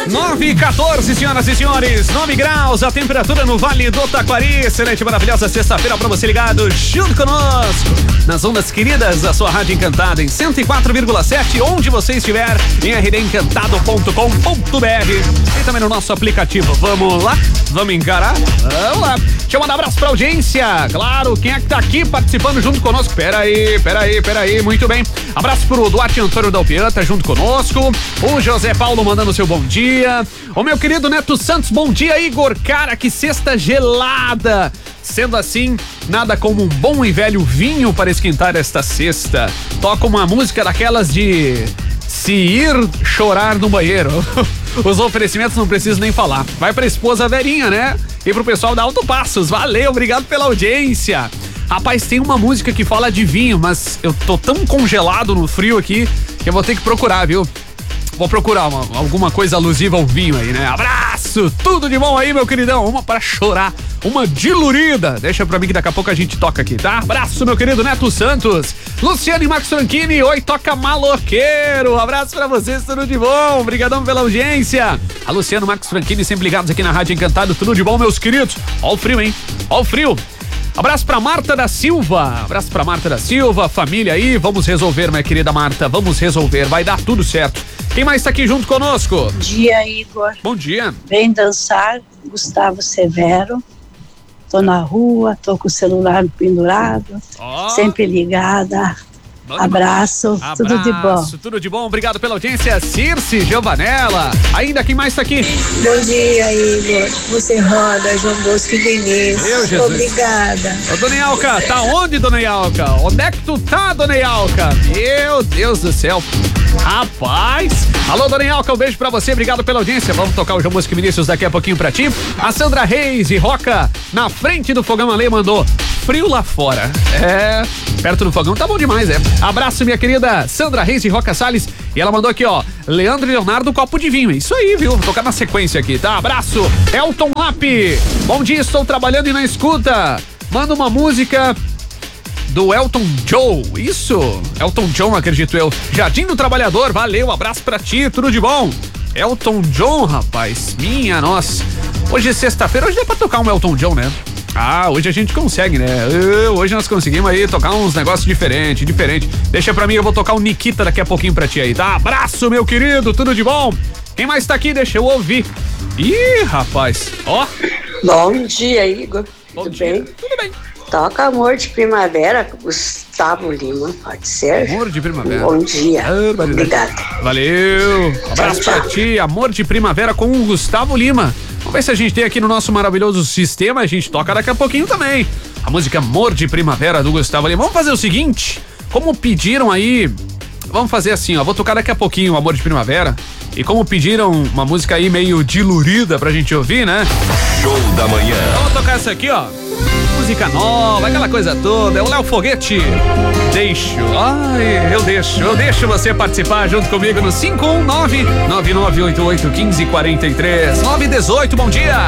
9h14, senhoras e senhores, 9 graus, a temperatura no Vale do Taquari. Excelente, maravilhosa sexta-feira pra você ligado junto conosco nas ondas queridas da sua rádio encantada em 104,7, onde você estiver, em rdencantado.com.br e também no nosso aplicativo. Vamos lá? Vamos encarar? Vamos lá. Deixa eu mandar um abraço pra audiência. Claro, quem é que tá aqui participando junto conosco? Peraí, muito bem. Abraço pro Duarte Antônio da Alpianta junto conosco. O José Paulo mandando seu bom dia. O meu querido Neto Santos, bom dia, Igor. Cara, que sexta gelada. Sendo assim, nada como um bom e velho vinho para esquentar esta sexta. Toca uma música daquelas de se ir chorar no banheiro. Os oferecimentos não preciso nem falar. Vai pra esposa Verinha, né? E pro pessoal da Alto Passos. Valeu, obrigado pela audiência. Rapaz, tem uma música que fala de vinho, mas eu tô tão congelado no frio aqui que eu vou ter que procurar, viu? Vou procurar alguma coisa alusiva ao vinho aí, né? Abraço, tudo de bom aí, meu queridão. Uma pra chorar, uma dilurida. Deixa pra mim que daqui a pouco a gente toca aqui, tá? Abraço, meu querido Neto Santos. Luciano e Max Franchini, oi, toca maloqueiro. Abraço pra vocês, tudo de bom. Obrigadão pela audiência. A Luciano, Max Franchini, sempre ligados aqui na Rádio Encantado. Tudo de bom, meus queridos. Ó o frio, hein? Ó o frio. Abraço pra Marta da Silva, família aí, vamos resolver, minha querida Marta, vamos resolver, vai dar tudo certo. Quem mais tá aqui junto conosco? Bom dia, Igor. Bom dia. Vem dançar, Gustavo Severo. Tô na rua, tô com o celular pendurado, sempre ligada. Abraço, tudo de bom. Tudo de bom, obrigado pela audiência. Circe, Giovanella, ainda quem mais tá aqui? Bom dia, Igor. Você roda, João Bosco e Denise. Obrigada. Ô, Dona Ialca, tá onde, Dona Ialca? Onde é que tu tá, Dona Ialca? Meu Deus do céu. Rapaz. Alô, Dona Ialca, um beijo pra você, obrigado pela audiência. Vamos tocar o João Bosco e Vinícius daqui a pouquinho pra ti. A Sandra Reis e Roca, na frente do fogão a lei, mandou frio lá fora. Perto do fogão tá bom demais, Abraço, minha querida Sandra Reis e Roca Salles. E ela mandou aqui, ó, Leandro e Leonardo, copo de vinho. Isso aí, viu? Vou tocar na sequência aqui, tá? Abraço. Elton Lapp. Bom dia, estou trabalhando e na escuta. Manda uma música do Elton John. Isso, Elton John, acredito eu. Jardim do Trabalhador, valeu, abraço pra ti, tudo de bom. Elton John, rapaz, minha nossa. Hoje é sexta-feira, hoje dá pra tocar um Elton John, né? Hoje a gente consegue, né? Hoje nós conseguimos aí tocar uns negócios diferente. Deixa pra mim, eu vou tocar o Nikita daqui a pouquinho pra ti aí, tá? Abraço, meu querido, tudo de bom? Quem mais tá aqui? Deixa eu ouvir. Ih, rapaz, ó. Bom dia, Igor. Bom dia. Bem? Tudo bem. Toca Amor de Primavera, Gustavo Lima, pode ser? Amor de Primavera. Bom dia. Obrigada. Valeu. Abraço Tchau. pra ti. Amor de Primavera com o Gustavo Lima. Vamos ver se a gente tem aqui no nosso maravilhoso sistema. A gente toca daqui a pouquinho também. A música Amor de Primavera do Gustavo Lima. Vamos fazer o seguinte, como pediram aí, vamos fazer assim, ó. Vou tocar daqui a pouquinho o Amor de Primavera. E como pediram uma música aí meio dilurida pra gente ouvir, né? Show da manhã. Vamos tocar essa aqui, ó. Música nova, aquela coisa toda. É o Léo Foguete. Eu deixo você participar junto comigo no 519-9988-1543. 918, bom dia.